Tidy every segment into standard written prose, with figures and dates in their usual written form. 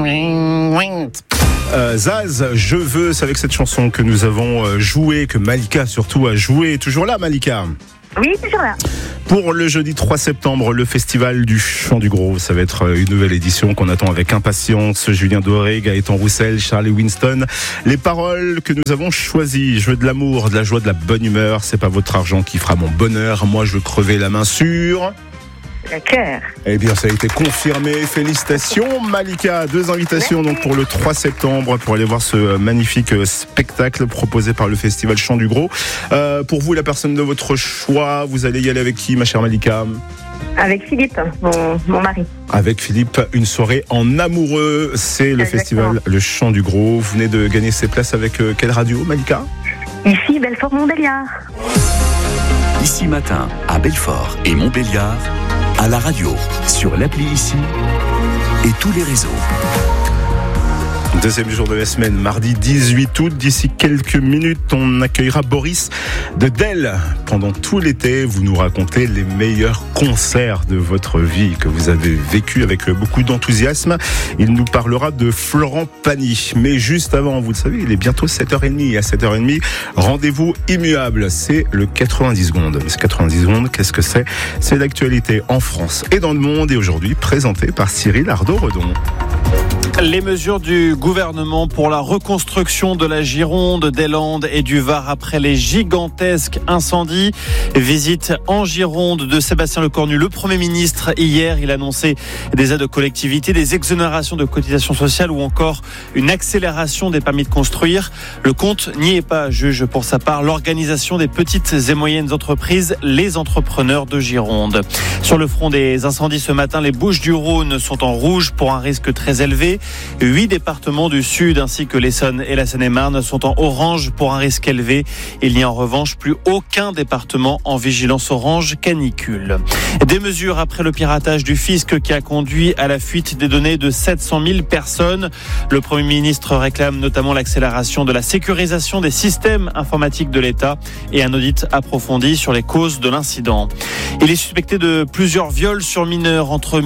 Zaz, je veux, c'est avec cette chanson que nous avons joué, que Malika surtout a joué. Toujours là, Malika? Oui, toujours là. Pour le jeudi 3 septembre, le festival du Chant du Gros, ça va être une nouvelle édition qu'on attend avec impatience. Julien Doré, Gaëtan Roussel, Charlie Winston. Les paroles que nous avons choisies: je veux de l'amour, de la joie, de la bonne humeur. C'est pas votre argent qui fera mon bonheur. Moi, je veux crever la main sur le cœur. Eh bien, ça a été confirmé. Félicitations, Malika. 2 invitations donc pour le 3 septembre pour aller voir ce magnifique spectacle proposé par le festival Chant du Gros. Pour vous, la personne de votre choix, vous allez y aller avec qui, ma chère Malika? Avec Philippe, mon mari. Avec Philippe, une soirée en amoureux. C'est le festival Le Chant du Gros. Vous venez de gagner ces places avec quelle radio, Malika? Ici, Belfort-Montbéliard. Ici Matin, à Belfort et Montbéliard, à la radio, sur l'appli Ici et tous les réseaux. Deuxième jour de la semaine, mardi 18 août. D'ici quelques minutes, on accueillera Boris de Del. Pendant tout l'été, vous nous racontez les meilleurs concerts de votre vie que vous avez vécu avec beaucoup d'enthousiasme. Il nous parlera de Florent Pagny. Mais juste avant, vous le savez, il est bientôt 7h30. Et à 7h30, rendez-vous immuable. C'est le 90 secondes. Ce 90 secondes, qu'est-ce que c'est? C'est l'actualité en France et dans le monde. Et aujourd'hui, présenté par Cyril Ardo-Redon. Les mesures du gouvernement pour la reconstruction de la Gironde, des Landes et du Var après les gigantesques incendies. Visite en Gironde de Sébastien Lecornu, le Premier ministre. Hier, il a annoncé des aides aux collectivités, des exonérations de cotisations sociales ou encore une accélération des permis de construire. Le compte n'y est pas, juge pour sa part l'organisation des petites et moyennes entreprises, les entrepreneurs de Gironde. Sur le front des incendies ce matin, les Bouches-du-Rhône sont en rouge pour un risque très élevé. 8 départements du Sud ainsi que l'Essonne et la Seine-et-Marne sont en orange pour un risque élevé. Il n'y a en revanche plus aucun département en vigilance orange canicule. Des mesures après le piratage du fisc qui a conduit à la fuite des données de 700 000 personnes. Le Premier ministre réclame notamment l'accélération de la sécurisation des systèmes informatiques de l'État et un audit approfondi sur les causes de l'incident. Il est suspecté de plusieurs viols sur mineurs entre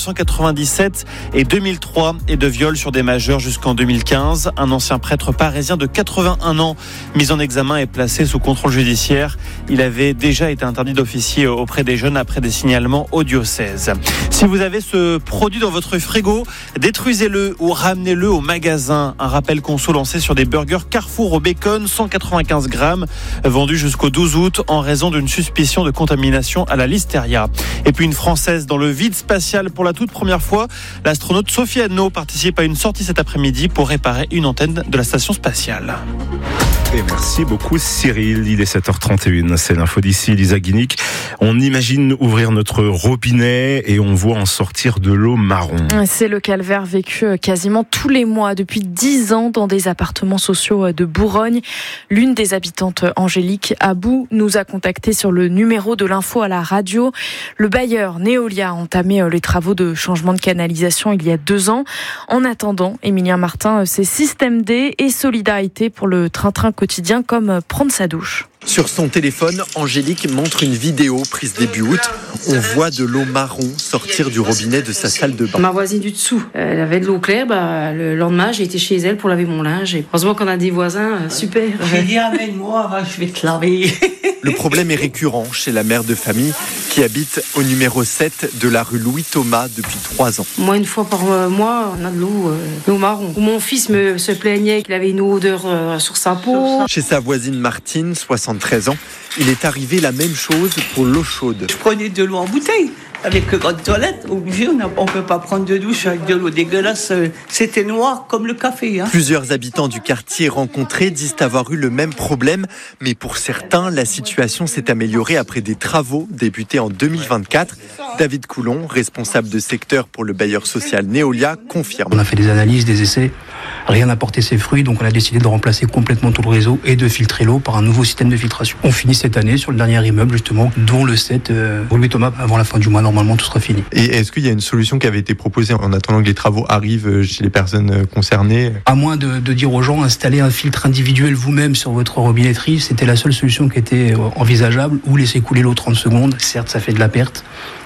1997 et 2003 et de viols sur des majeurs jusqu'en 2015. Un ancien prêtre parisien de 81 ans mis en examen et placé sous contrôle judiciaire. Il avait déjà été interdit d'officier auprès des jeunes après des signalements au diocèse. Si vous avez ce produit dans votre frigo, détruisez-le ou ramenez-le au magasin. Un rappel conso lancé sur des burgers Carrefour au bacon, 195 grammes, vendus jusqu'au 12 août en raison d'une suspicion de contamination à la listeria. Et puis une Française dans le vide spatial pour la toute première fois. L'astronaute Sophie Adno participe à une sortie cet après-midi pour réparer une antenne de la station spatiale. Et merci beaucoup Cyril, il est 7h31, c'est l'info d'ici, Lisa Guinic. On imagine ouvrir notre robinet et on voit en sortir de l'eau marron. C'est le calvaire vécu quasiment tous les mois depuis 10 ans dans des appartements sociaux de Bourgogne. L'une des habitantes, Angélique Abou, nous a contacté sur le numéro de l'info à la radio. Le bailleur Neolia a entamé les travaux de changement de canalisation il y a 2 ans. En attendant, Emilien Martin, c'est Système D et solidarité pour le train-train quotidien comme prendre sa douche. Sur son téléphone, Angélique montre une vidéo prise début août. On voit de l'eau marron sortir du robinet de sa salle de bain. Ma voisine du dessous, elle avait de l'eau claire. Le lendemain, j'ai été chez elle pour laver mon linge. Et heureusement qu'on a des voisins super. J'ai dit, amène-moi, je vais te laver. Le problème est récurrent chez la mère de famille qui habite au numéro 7 de la rue Louis-Thomas depuis 3 ans. Moi, une fois par mois, on a de l'eau marron. Mon fils se plaignait qu'il avait une odeur sur sa peau. Chez sa voisine Martine, 73 ans, il est arrivé la même chose pour l'eau chaude. Je prenais de l'eau en bouteille. Avec le grande toilette, obligé, on peut pas prendre de douche avec de l'eau dégueulasse. C'était noir comme le café. Plusieurs habitants du quartier rencontrés disent avoir eu le même problème, mais pour certains, la situation s'est améliorée après des travaux débutés en 2024. David Coulon, responsable de secteur pour le bailleur social Neolia, confirme. On a fait des analyses, des essais, rien n'a porté ses fruits, donc on a décidé de remplacer complètement tout le réseau et de filtrer l'eau par un nouveau système de filtration. On finit cette année sur le dernier immeuble justement, dont le 7 Louis Thomas, avant la fin du mois. Normalement, tout sera fini. Et est-ce qu'il y a une solution qui avait été proposée en attendant que les travaux arrivent chez les personnes concernées? À moins de dire aux gens, installer un filtre individuel vous-même sur votre robinetterie, c'était la seule solution qui était envisageable, ou laisser couler l'eau 30 secondes. Certes, ça fait de la perte,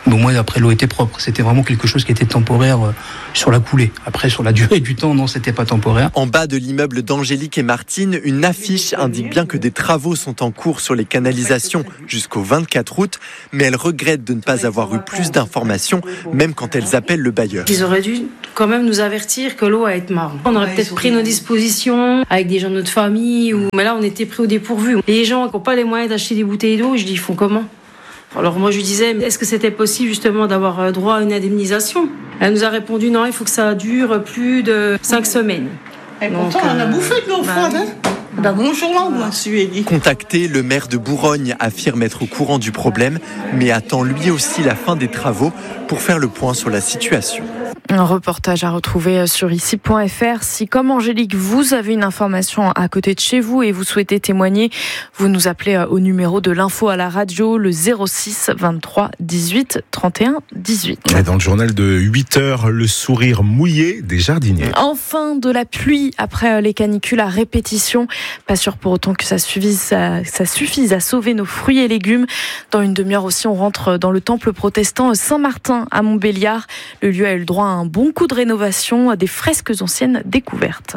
Mais au moins, après, l'eau était propre. C'était vraiment quelque chose qui était temporaire sur la coulée. Après, sur la durée du temps, non, c'était pas temporaire. En bas de l'immeuble d'Angélique et Martine, une affiche indique bien que des travaux sont en cours sur les canalisations jusqu'au 24 août, mais elles regrettent de ne pas avoir eu plus d'informations, même quand elles appellent le bailleur. Ils auraient dû quand même nous avertir que l'eau allait être marron. On aurait peut-être pris nos dispositions avec des gens de notre famille, mais là, on était pris au dépourvu. Les gens qui n'ont pas les moyens d'acheter des bouteilles d'eau, je dis, ils font comment ? Alors moi je lui disais, est-ce que c'était possible justement d'avoir droit à une indemnisation ? Elle nous a répondu, non, il faut que ça dure plus de 5 semaines. Et pourtant on a bouffé de l'eau froide, hein ? Bonjour là, moi, dit. Contacté, le maire de Bourgogne affirme être au courant du problème, mais attend lui aussi la fin des travaux pour faire le point sur la situation. Un reportage à retrouver sur ici.fr. Si, comme Angélique, vous avez une information à côté de chez vous et vous souhaitez témoigner, vous nous appelez au numéro de l'info à la radio, le 06 23 18 31 18. Et dans le journal de 8h, le sourire mouillé des jardiniers. Enfin, de la pluie après les canicules à répétition. Pas sûr pour autant que ça suffise à sauver nos fruits et légumes. Dans une demi-heure aussi, on rentre dans le temple protestant Saint-Martin à Montbéliard. Le lieu a eu le droit à un bon coup de rénovation, à des fresques anciennes découvertes.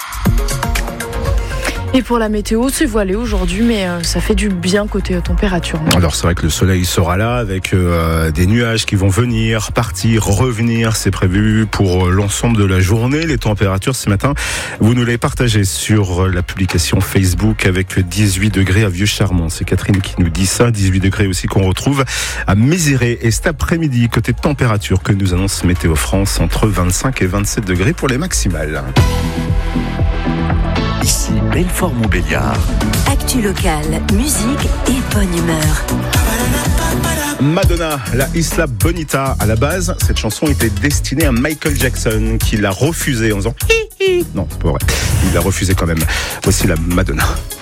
Et pour la météo, c'est voilé aujourd'hui, mais ça fait du bien côté température. Alors c'est vrai que le soleil sera là avec des nuages qui vont venir, partir, revenir. C'est prévu pour l'ensemble de la journée. Les températures ce matin, vous nous les partagez sur la publication Facebook avec 18 degrés à Vieux-Charmont. C'est Catherine qui nous dit ça. 18 degrés aussi qu'on retrouve à Méziré. Et cet après-midi, côté température que nous annonce Météo France, entre 25 et 27 degrés pour les maximales. Ici Belfort-Montbéliard. Actu locale, musique et bonne humeur. Madonna, la Isla Bonita. À la base, cette chanson était destinée à Michael Jackson, qui l'a refusée en disant hi hi. Non, c'est pas vrai. Il l'a refusée quand même. Voici la Madonna.